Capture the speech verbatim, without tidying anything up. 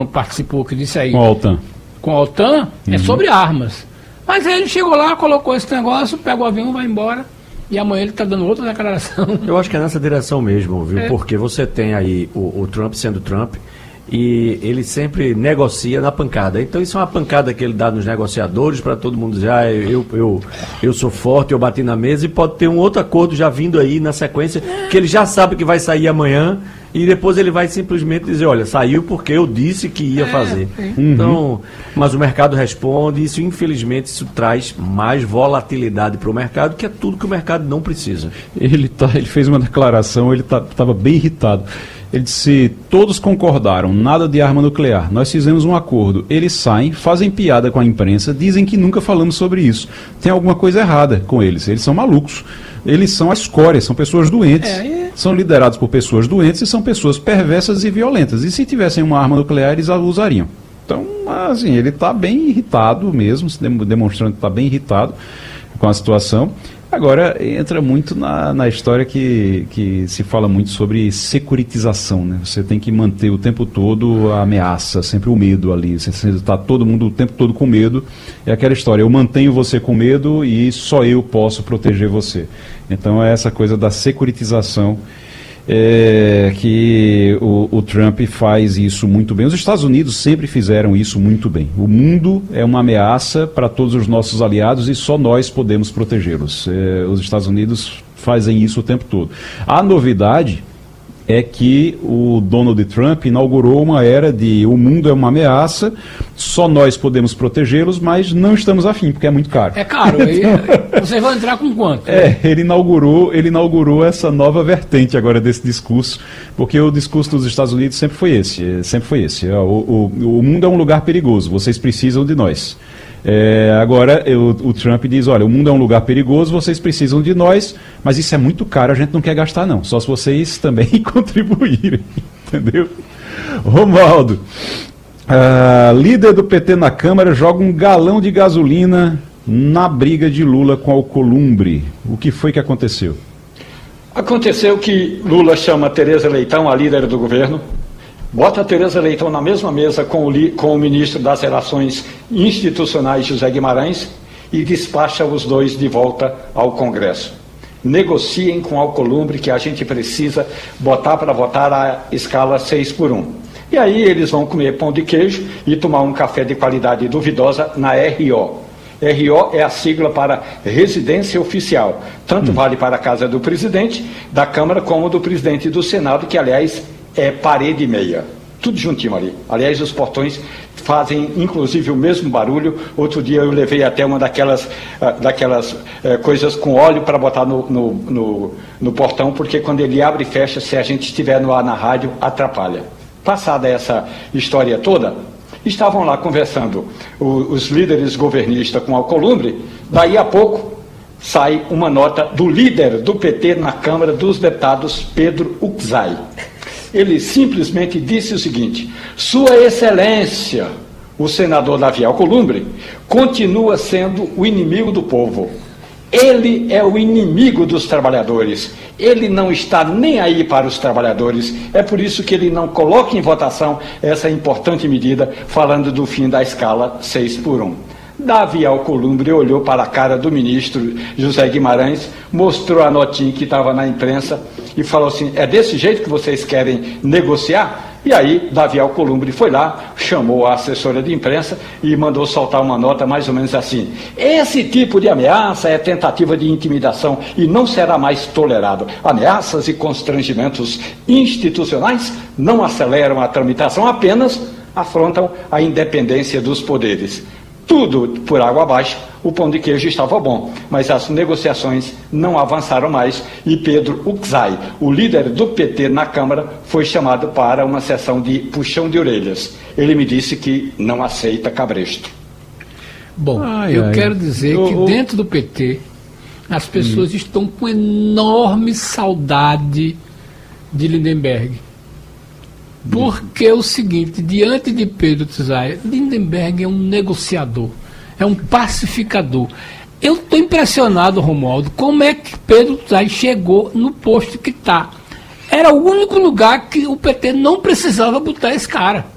participou, que disse aí. Com a OTAN. Com a OTAN, Uhum. é sobre armas. Mas aí ele chegou lá, colocou esse negócio, pega o avião, vai embora. E amanhã ele está dando outra declaração. Eu acho que é nessa direção mesmo, viu? É. Porque você tem aí o, o Trump sendo Trump e ele sempre negocia na pancada. Então isso é uma pancada que ele dá nos negociadores para todo mundo dizer, ah, eu, eu, eu sou forte, eu bati na mesa, e pode ter um outro acordo já vindo aí na sequência, que ele já sabe que vai sair amanhã e depois ele vai simplesmente dizer, olha, saiu porque eu disse que ia fazer. É. Então, mas o mercado responde, isso infelizmente isso traz mais volatilidade para o mercado, que é tudo que o mercado não precisa. Ele, tá, ele fez uma declaração, ele estava bem irritado. Ele disse, todos concordaram, nada de arma nuclear, nós fizemos um acordo. Eles saem, fazem piada com a imprensa, dizem que nunca falamos sobre isso. Tem alguma coisa errada com eles, eles são malucos. Eles são a escória, são pessoas doentes. É, é. São liderados por pessoas doentes e são pessoas perversas e violentas. E se tivessem uma arma nuclear, eles a usariam. Então, assim, ele está bem irritado mesmo, demonstrando que está bem irritado com a situação. Agora, entra muito na, na história que, que se fala muito sobre securitização, né? Você tem que manter o tempo todo a ameaça, sempre o medo ali. Você está todo mundo o tempo todo com medo. É aquela história, eu mantenho você com medo e só eu posso proteger você. Então é essa coisa da securitização. É, que o, o Trump faz isso muito bem. Os Estados Unidos sempre fizeram isso muito bem. O mundo é uma ameaça para todos os nossos aliados e só nós podemos protegê-los. É, os Estados Unidos fazem isso o tempo todo. A novidade é que o Donald Trump inaugurou uma era de o mundo é uma ameaça, só nós podemos protegê-los, mas não estamos afim, porque é muito caro. É caro. Aí, vocês vão entrar com quanto? É, ele inaugurou, ele inaugurou essa nova vertente agora desse discurso, porque o discurso dos Estados Unidos sempre foi esse, sempre foi esse. O, o, o mundo é um lugar perigoso, vocês precisam de nós. É, agora eu, o Trump diz, olha, o mundo é um lugar perigoso, vocês precisam de nós, mas isso é muito caro, a gente não quer gastar não, só se vocês também contribuírem, entendeu? Romualdo, uh, líder do P T na Câmara joga um galão de gasolina na briga de Lula com Alcolumbre. O que foi que aconteceu? Aconteceu que Lula chama Tereza Leitão, a líder do governo, bota a Tereza Leitão na mesma mesa com o, li, com o ministro das Relações Institucionais, José Guimarães, e despacha os dois de volta ao Congresso. Negociem com Alcolumbre que a gente precisa botar para votar a escala seis por um. E aí eles vão comer pão de queijo e tomar um café de qualidade duvidosa na R O. R O é a sigla para residência oficial. Tanto hum. vale para a casa do presidente, da Câmara, como do presidente do Senado, que, aliás, é parede e meia. Tudo juntinho ali. Aliás, os portões fazem, inclusive, o mesmo barulho. Outro dia eu levei até uma daquelas, uh, daquelas uh, coisas com óleo para botar no, no, no, no portão, porque quando ele abre e fecha, se a gente estiver no ar na rádio, atrapalha. Passada essa história toda, estavam lá conversando o, os líderes governistas com Alcolumbre. Daí a pouco sai uma nota do líder do P T na Câmara dos Deputados, Pedro Uczai. Ele simplesmente disse o seguinte: Sua Excelência, o senador Davi Alcolumbre, continua sendo o inimigo do povo. Ele é o inimigo dos trabalhadores. Ele não está nem aí para os trabalhadores. É por isso que ele não coloca em votação essa importante medida, falando do fim da escala seis por um. Davi Alcolumbre olhou para a cara do ministro José Guimarães, mostrou a notinha que estava na imprensa e falou assim: é desse jeito que vocês querem negociar? E aí Davi Alcolumbre foi lá, chamou a assessora de imprensa e mandou soltar uma nota mais ou menos assim: esse tipo de ameaça é tentativa de intimidação e não será mais tolerado. Ameaças e constrangimentos institucionais não aceleram a tramitação, apenas afrontam a independência dos poderes. Tudo por água abaixo, o pão de queijo estava bom, mas as negociações não avançaram mais e Pedro Uczai, o líder do P T na Câmara, foi chamado para uma sessão de puxão de orelhas. Ele me disse que não aceita cabresto. Bom, ai, eu ai. quero dizer eu, que eu... dentro do P T as pessoas hum. estão com enorme saudade de Lindenberg. Porque é o seguinte, diante de Pedro Uczai, Lindenberg é um negociador, é um pacificador. Eu estou impressionado, Romualdo, como é que Pedro Uczai chegou no posto que está. Era o único lugar que o P T não precisava botar esse cara.